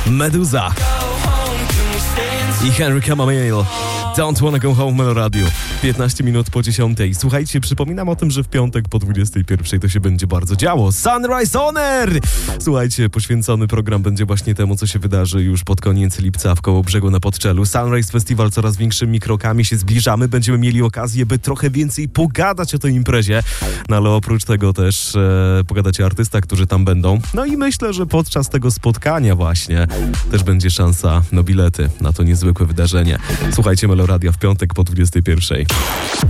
Meduza i Henry Camille. Don't Wanna Go Home, Melo Radio. 15 minut po 10. Słuchajcie, przypominam o tym, że w piątek po 21 to się będzie bardzo działo. Sunrise On Air! Słuchajcie, poświęcony program będzie właśnie temu, co się wydarzy już pod koniec lipca w Kołobrzegu na Podczelu. Sunrise Festival coraz większymi krokami się zbliżamy. Będziemy mieli okazję, by trochę więcej pogadać o tej imprezie. No ale oprócz tego też pogadać o artystach, którzy tam będą. No i myślę, że podczas tego spotkania właśnie też będzie szansa na bilety na to niezwykłe wydarzenie. Słuchajcie Melo Radio w piątek po 21.